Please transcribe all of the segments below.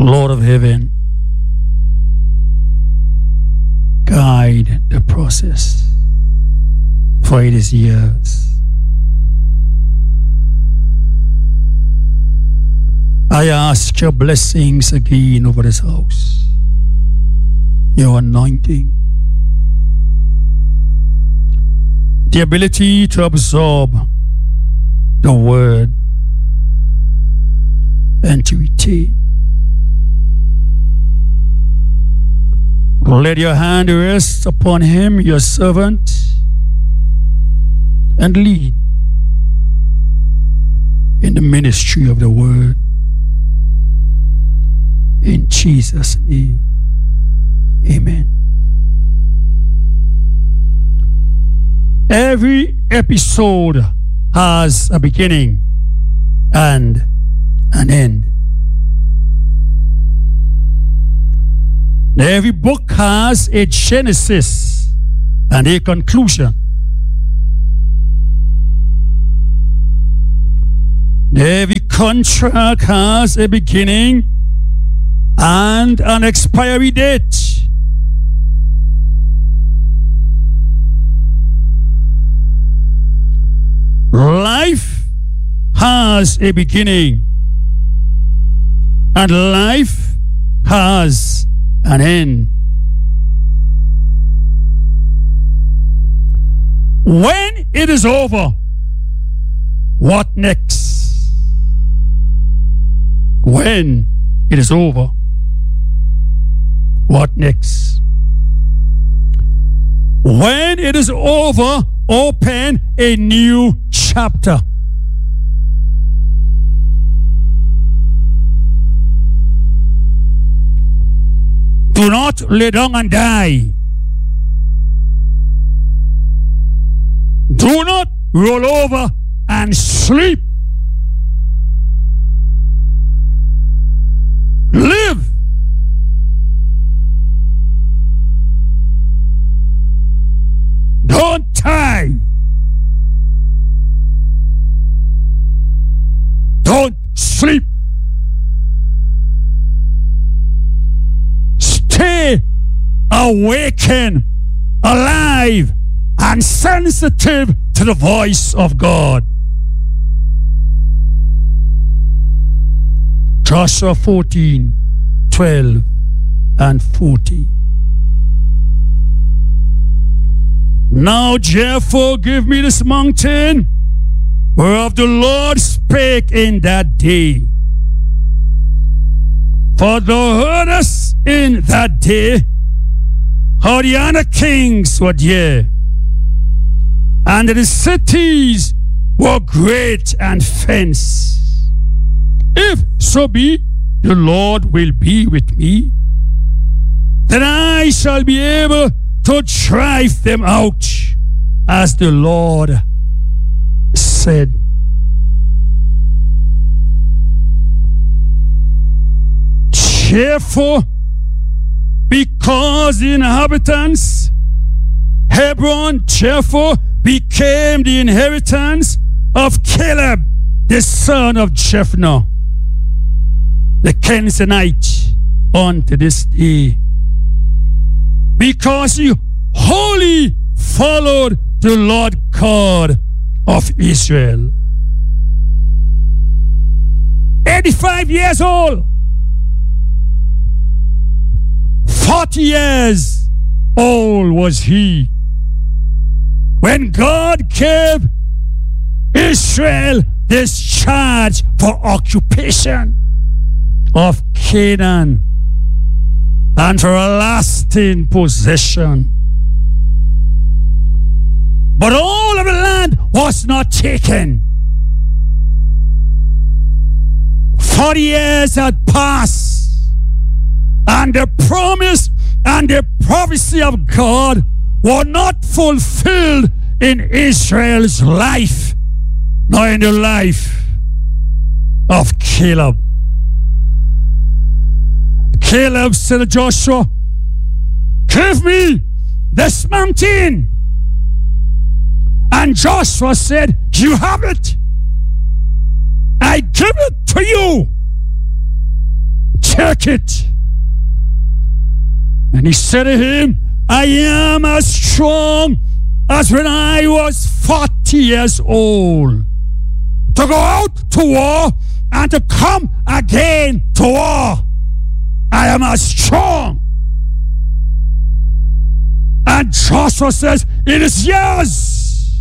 Lord of heaven, guide the process, for it is yours. I ask your blessings again over this house, your anointing, the ability to absorb the word and to retain. Let your hand rest upon him, your servant, and lead in the ministry of the word. In Jesus' name, amen. Every episode has a beginning and an end. Every book has a genesis and a conclusion. Every contract has a beginning and an expiry date. Life has a beginning and life has an end. When it is over, what next? When it is over, what next? When it is over, open a new chapter. Do not lay down and die. Do not roll over and sleep. Live. Don't die. Don't sleep. Stay awakened, alive, and sensitive to the voice of God. Joshua 14, 12, and 14. Now therefore give me this mountain, whereof the Lord spake in that day. For thou heardest in that day how the other kings were there, and the cities were great and fenced. If so be the Lord will be with me, then I shall be able to drive them out, as the Lord said. Therefore, because the inhabitants, Hebron therefore became the inheritance of Caleb, the son of Jephunneh, the Kenizzite, unto this day, because he wholly followed the Lord God of Israel. 85 years old, 40 years old was he when God gave Israel this charge for occupation of Canaan and for a lasting possession. But all of the land was not taken. 40 years had passed, and the promise and the prophecy of God were not fulfilled in Israel's life, nor in the life of Caleb. Caleb said to Joshua, give me this mountain. And Joshua said, you have it. I give it to you. take it. And he said to him, I am as strong as when I was 40 years old, to go out to war and to come again to war. I am as strong. And Joshua says, it is yours.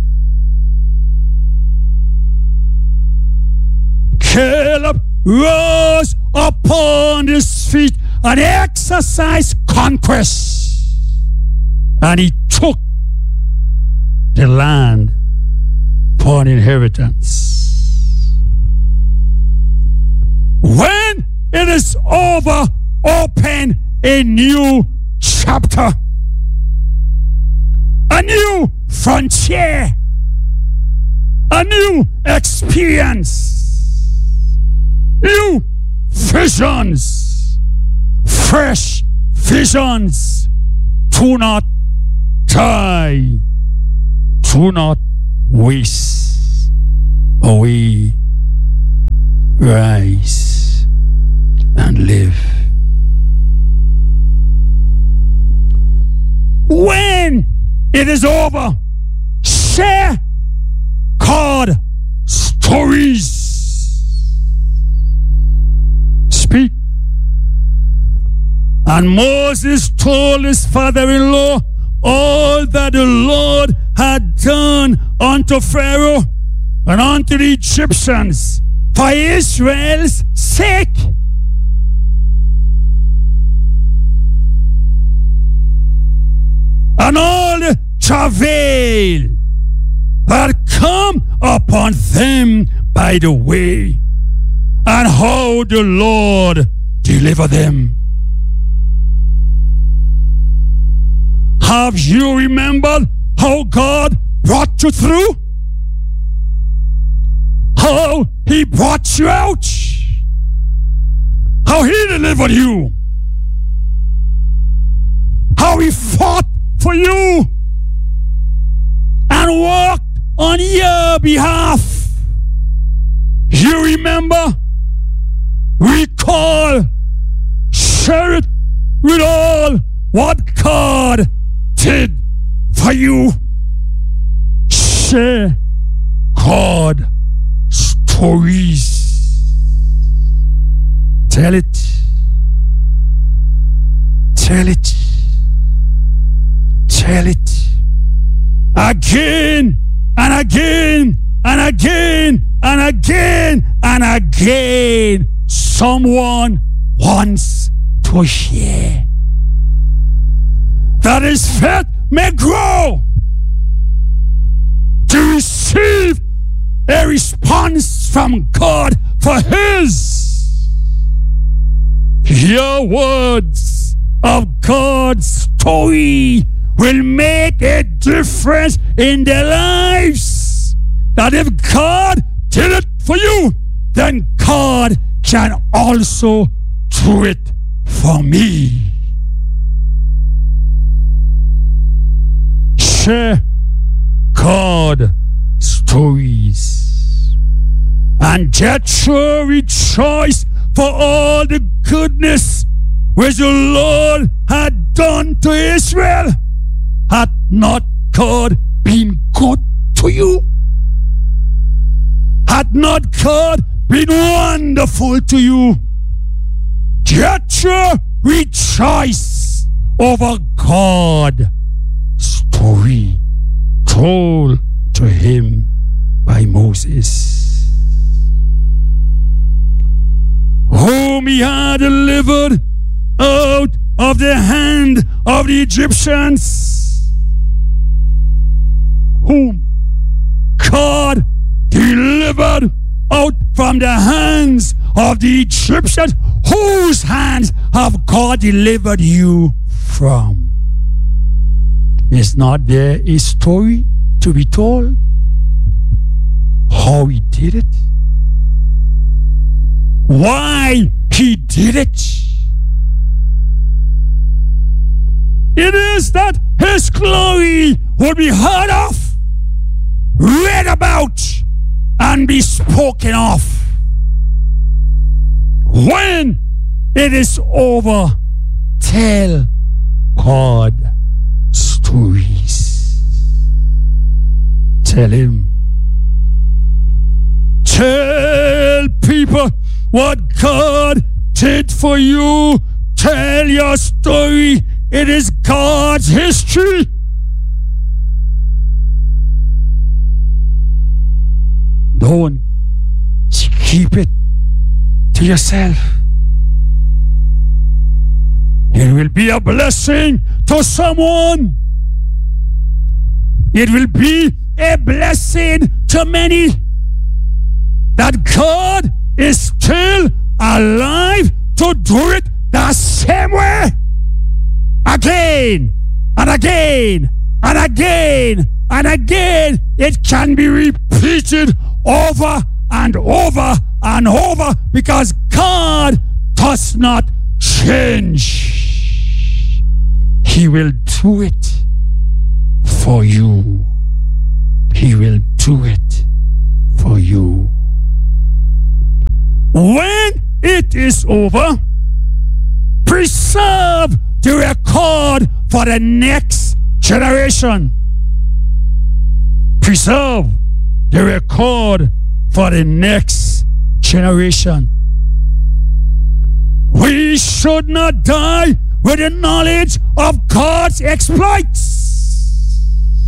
Caleb rose upon his feet and exercised conquest. And he took the land for an inheritance. When it is over, open a new chapter, a new frontier, a new experience, new visions, fresh visions. Do not die, do not waste away. Rise and live. When it is over, share God stories. Speak. And Moses told his father-in-law all that the Lord had done unto Pharaoh and unto the Egyptians for Israel's sake. And all the travail that come upon them by the way, and how the Lord delivered them. Have you remembered how God brought you through? How he brought you out? How he delivered you? How he fought for you and walked on your behalf? You remember? Recall, share it with all what God did for you. Share God stories. Tell it. Tell it. Tell it. Again and again and again and again and again. Someone wants to hear that his faith may grow to receive a response from God for his. Your words of God's story will make a difference in their lives. That if God did it for you, then God can also do it for me. Share God stories. And Jethro rejoiced for all the goodness which the Lord had done to Israel. Had not God been good to you? Had not God been wonderful to you? Jethro rejoiced over God's story told to him by Moses, whom he had delivered out of the hand of the Egyptians, whom God delivered out from the hands of the Egyptians. Whose hands have God delivered you from? Is not there a story to be told? How he did it? Why he did it? It is that his glory would be heard of, read about, and be spoken of. When it is over, tell God stories. Tell him. Tell people what God did for you. Tell your story. It is God's history. Don't keep it to yourself. It will be a blessing to someone. It will be a blessing to many that God is still alive to do it the same way. Again and again and again and again. It can be repeated over and over and over because God does not change. He will do it for you. He will do it for you. When it is over, preserve the record for the next generation. Preserve the record for the next generation. We should not die with the knowledge of God's exploits.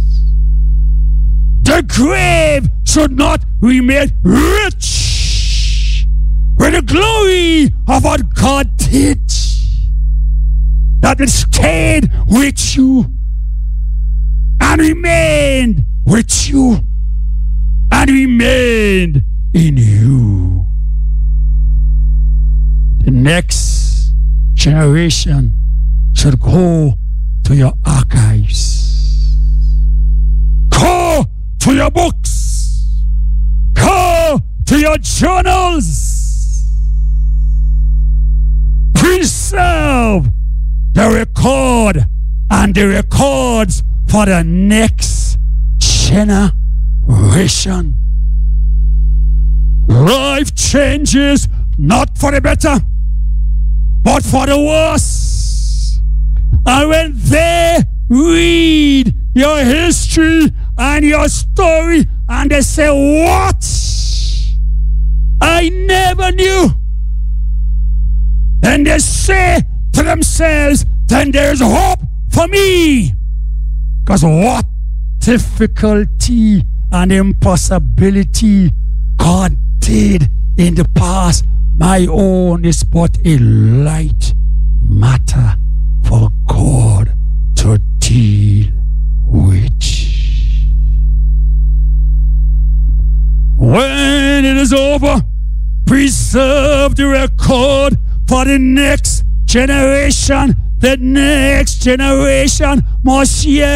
The grave should not remain rich with the glory of what God did. That it stayed with you and remained with you and remained in you. The next generation should go to your archives. Go to your books. Go to your journals. Preserve the record and the records for the next generation. Life changes not for the better, but for the worse. And when they read your history and your story and they say, "What? I never knew." And they say to themselves, "Then there's hope for me." Because what difficulty and impossibility God did in the past, my own is but a light matter for God to deal with. When it is over, preserve the record for the next generation. The next generation must hear